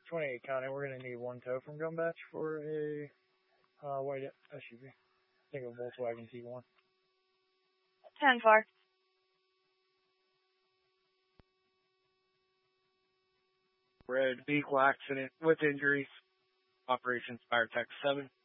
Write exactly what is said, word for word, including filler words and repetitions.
twenty-eight County, we're going to need one tow from Gumbatch for a uh, white S U V. I think a Volkswagen T one. ten four. Red vehicle accident with injuries. Operations Fire Tech seven.